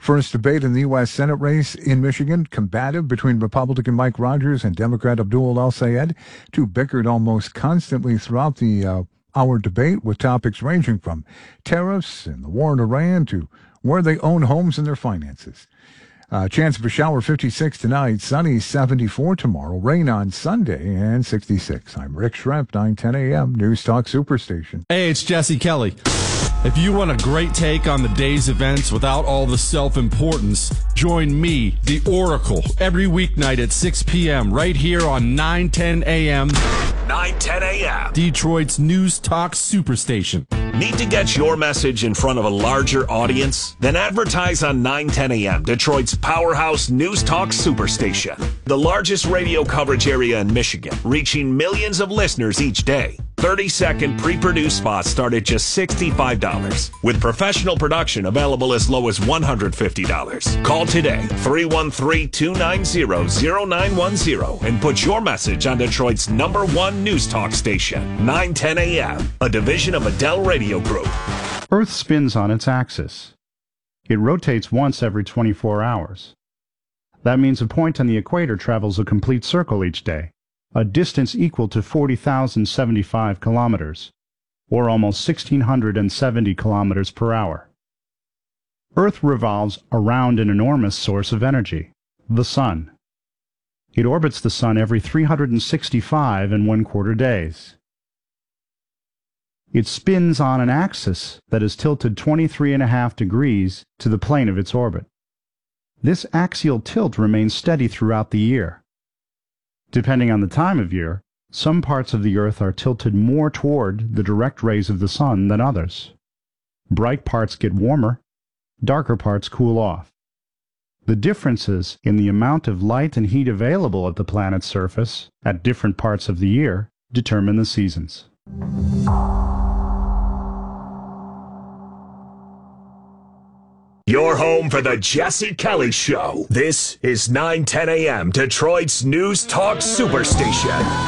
First debate in the U.S. Senate race in Michigan, combative between Republican Mike Rogers and Democrat Abdul El-Sayed. Two bickered almost constantly throughout the hour debate, with topics ranging from tariffs and the war in Iran to where they own homes and their finances. Chance of a shower 56 tonight, sunny 74 tomorrow, rain on Sunday, and 66. I'm Rick Schrempf, 910 a.m. News Talk Superstation. Hey, it's Jesse Kelly. If you want a great take on the day's events without all the self-importance, join me, the Oracle, every weeknight at 6 p.m. right here on 910 a.m. 910 a.m. Detroit's News Talk Superstation. Need to get your message in front of a larger audience? Then advertise on 910 a.m., Detroit's powerhouse News Talk Superstation. The largest radio coverage area in Michigan, reaching millions of listeners each day. 30-second pre-produced spots start at just $65, with professional production available as low as $150. Call today, 313-290-0910, and put your message on Detroit's #1 News Talk station, 910 a.m., a division of Adele Radio Group. Earth spins on its axis. It rotates once every 24 hours. That means a point on the equator travels a complete circle each day, a distance equal to 40,075 kilometers, or almost 1,670 kilometers per hour. Earth revolves around an enormous source of energy, the Sun. It orbits the Sun every 365 and 1/4 days. It spins on an axis that is tilted 23.5 degrees to the plane of its orbit. This axial tilt remains steady throughout the year. Depending on the time of year, some parts of the Earth are tilted more toward the direct rays of the Sun than others. Bright parts get warmer, darker parts cool off. The differences in the amount of light and heat available at the planet's surface at different parts of the year determine the seasons. Your home for the Jesse Kelly Show. This is 910 a.m., Detroit's News Talk Superstation.